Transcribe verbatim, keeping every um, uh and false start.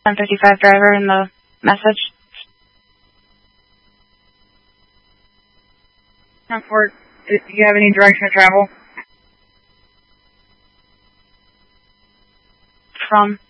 ten fifty-five driver in the message. Transport, do you have any direction of travel? From?